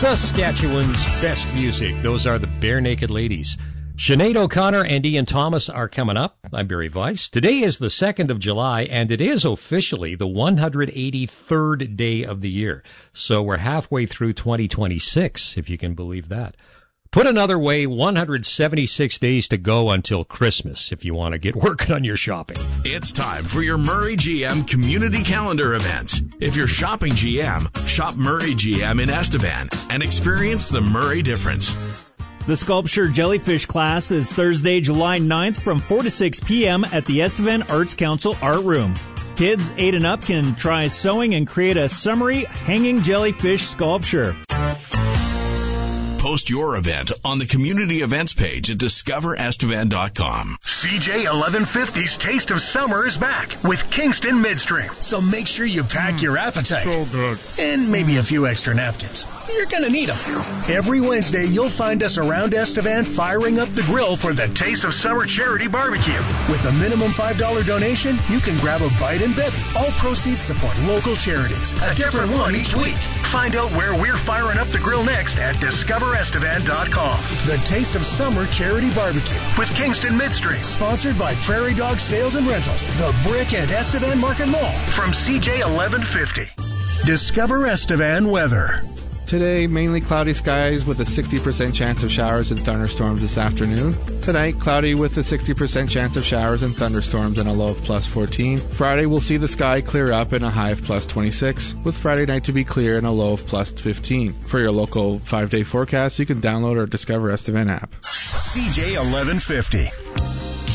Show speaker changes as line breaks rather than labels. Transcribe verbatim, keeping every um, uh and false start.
Saskatchewan's best music. Those are the Bare Naked Ladies. Sinead O'Connor and Ian Thomas are coming up. I'm Barry Weiss. Today is the second of July, and it is officially the one hundred eighty-third day of the year. So we're halfway through twenty twenty-six, if you can believe that. Put another way, one hundred seventy-six days to go until Christmas if you want to get working on your shopping.
It's time for your Murray G M Community Calendar event. If you're shopping G M, shop Murray G M in Estevan and experience the Murray difference.
The sculpture jellyfish class is Thursday, July ninth from four to six p.m. at the Estevan Arts Council Art Room. Kids eight and up can try sewing and create a summery hanging jellyfish sculpture.
Post your event on the community events page at discover estevan dot com.
C J eleven fifty's Taste of Summer is back with Kingston Midstream. So make sure you pack mm, your appetite.
So good.
And maybe a few extra napkins. You're going to need them. Every Wednesday, you'll find us around Estevan firing up the grill for the Taste of Summer Charity Barbecue. With a minimum five dollars donation, you can grab a bite and bevy. All proceeds support local charities. A different one each week. Find out where we're firing up the grill next at discover estevan dot com. The Taste of Summer Charity Barbecue with Kingston Midstream. Sponsored by Prairie Dog Sales and Rentals, the Brick and Estevan Market Mall. From C J eleven fifty. Discover Estevan Weather.
Today, mainly cloudy skies with a sixty percent chance of showers and thunderstorms this afternoon. Tonight, cloudy with a sixty percent chance of showers and thunderstorms and a low of plus fourteen. Friday, we'll see the sky clear up and a high of plus twenty-six, with Friday night to be clear and a low of plus fifteen. For your local five-day forecast, you can download our Discover Estevan app.
C J eleven fifty.